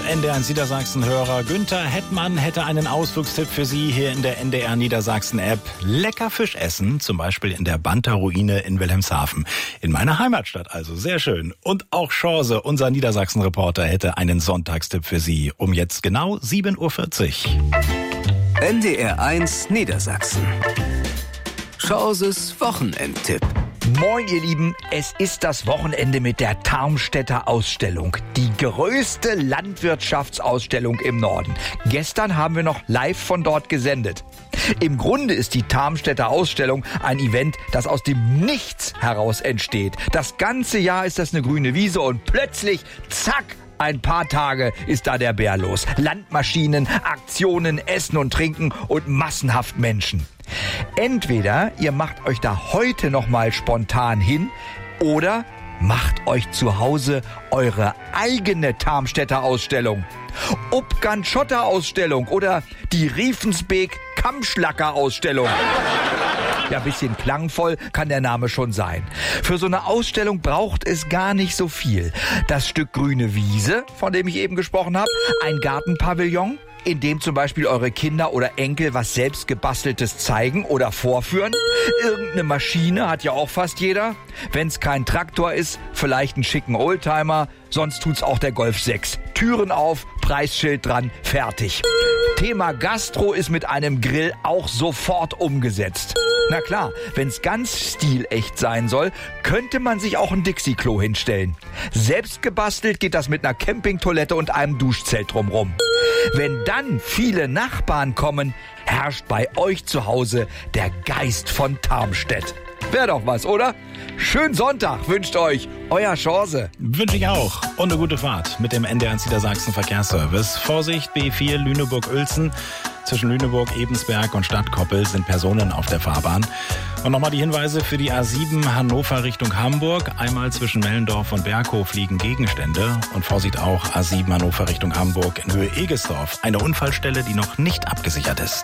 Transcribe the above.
NDR Niedersachsen-Hörer Günther Hettmann hätte einen Ausflugstipp für Sie hier in der NDR Niedersachsen-App. Lecker Fisch essen, zum Beispiel in der Banta-Ruine in Wilhelmshaven. In meiner Heimatstadt also, sehr schön. Und auch Chance, unser Niedersachsen-Reporter, hätte einen Sonntagstipp für Sie. Um jetzt genau 7.40 Uhr. NDR 1 Niedersachsen. Chances Wochenendtipp. Moin ihr Lieben, es ist das Wochenende mit der Tarmstädter Ausstellung. Die größte Landwirtschaftsausstellung im Norden. Gestern haben wir noch live von dort gesendet. Im Grunde ist die Tarmstädter Ausstellung ein Event, das aus dem Nichts heraus entsteht. Das ganze Jahr ist das eine grüne Wiese und plötzlich, zack, ein paar Tage ist da der Bär los. Landmaschinen, Aktionen, Essen und Trinken und massenhaft Menschen. Entweder ihr macht euch da heute noch mal spontan hin oder macht euch zu Hause eure eigene Tarmstädter Ausstellung. Upgan-Schotter Ausstellung oder die Riefensbeek Kammschlacker Ausstellung. Ja, ein bisschen klangvoll kann der Name schon sein. Für so eine Ausstellung braucht es gar nicht so viel. Das Stück grüne Wiese, von dem ich eben gesprochen habe, ein Gartenpavillon, in dem zum Beispiel eure Kinder oder Enkel was selbst gebasteltes zeigen oder vorführen. Irgendeine Maschine hat ja auch fast jeder. Wenn es kein Traktor ist, vielleicht einen schicken Oldtimer, sonst tut's auch der Golf 6. Türen auf, Preisschild dran, fertig. Thema Gastro ist mit einem Grill auch sofort umgesetzt. Na klar, wenn's ganz stilecht sein soll, könnte man sich auch ein Dixie-Klo hinstellen. Selbst gebastelt geht das mit einer Campingtoilette und einem Duschzelt drumrum. Wenn dann viele Nachbarn kommen, herrscht bei euch zu Hause der Geist von Tarmstedt. Wär doch was, oder? Schönen Sonntag wünscht euch euer Chance. Wünsche ich auch. Und eine gute Fahrt mit dem NDR Niedersachsen Verkehrsservice. Vorsicht, B4 Lüneburg-Uelzen. Zwischen Lüneburg, Ebensberg und Stadtkoppel sind Personen auf der Fahrbahn. Und nochmal die Hinweise für die A7 Hannover Richtung Hamburg. Einmal zwischen Mellendorf und Berghof liegen Gegenstände. Und Vorsicht auch A7 Hannover Richtung Hamburg in Höhe Egesdorf. Eine Unfallstelle, die noch nicht abgesichert ist.